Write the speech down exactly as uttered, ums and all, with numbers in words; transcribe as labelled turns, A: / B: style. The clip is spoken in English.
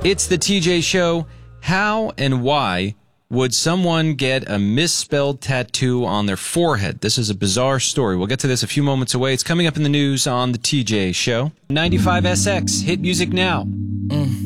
A: It's the T J Show. How and why would someone get a misspelled tattoo on their forehead? This is a bizarre story. We'll get to this a few moments away. It's coming up in the news on the T J Show. ninety-five S X, hit music now.
B: Mm.